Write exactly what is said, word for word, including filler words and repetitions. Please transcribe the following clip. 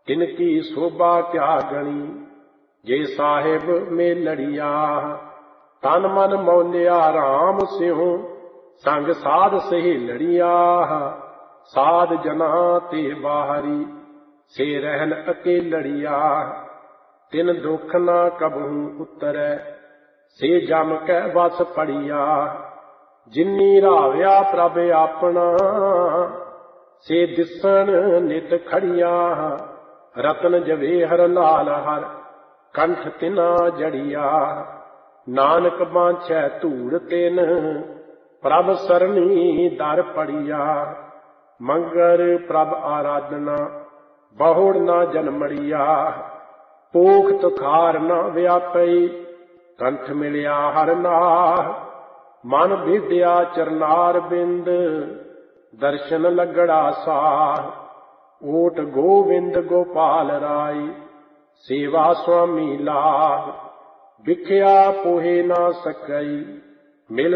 तिनकी शोभा क्या गणी, जे साहिब में लड़िया। तन मन मौलिया राम सिंह, संग साध सही लड़िया। साध जना ते बाहरी, से रहन अकेलड़िया। तिन दुख न कबहू उतरै, से जम कै बस पड़िया। जिन्नी रावया प्रभ अपना, से दिसन नित खड़िया। रतन जवेहर लाल हर, कंठ तिना जड़िया। नानक बांछै धूड़ तिन, प्रभ सरनी दर पड़िया। मंगर प्रभ आराधना, बहुड़ न जन्मड़िया। पोख तुखार न व्यापई, कंठ मिलिया हर नाह। मन भेदिया चरनार बिंद, दर्शन लगड़ा साह। ओट गोविंद गोपाल राय, सेवा स्वामी लाह। बिख्या पोहे ना सकई, मिल